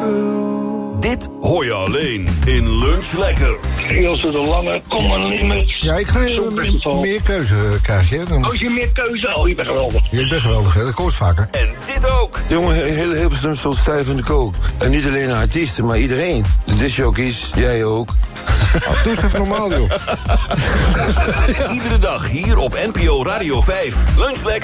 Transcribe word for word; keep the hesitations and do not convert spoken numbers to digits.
Dit hoor je alleen in Lunch Lekker. Ilse de Lange, kom maar limit. Ja, ik ga meer, meer keuze krijgen. Dan... Als je meer keuze, oh, je bent geweldig. Je bent geweldig, hè? Dat hoort vaker. En dit ook. Jongen, heel Hilversum stond stijf in de kook. En niet alleen de artiesten, maar iedereen. De discjockeys, jij ook. Oh, doe eens even normaal, joh. Iedere dag hier op N P O Radio vijf. Lunch Lekker.